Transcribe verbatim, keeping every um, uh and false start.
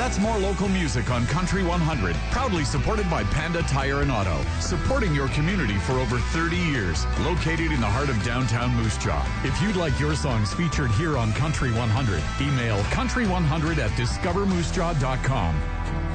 That's more local music on Country one hundred, proudly supported by Panda Tire and Auto, supporting your community for over thirty years, located in the heart of downtown Moose Jaw. If you'd like your songs featured here on Country one hundred, email country one hundred at discover moose jaw dot com.